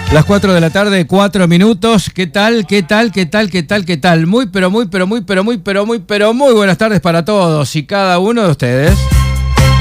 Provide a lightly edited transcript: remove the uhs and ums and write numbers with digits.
Las 4 de la tarde, 4 minutos. ¿Qué tal? ¿Qué tal? ¿Qué tal? ¿Qué tal? ¿Qué tal? Muy buenas tardes para todos y cada uno de ustedes.